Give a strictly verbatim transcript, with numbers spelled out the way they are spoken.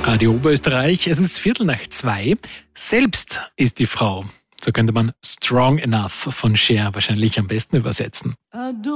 Radio Oberösterreich, es ist Viertel nach zwei. Selbst ist die Frau. So könnte man Strong Enough von Cher wahrscheinlich am besten übersetzen.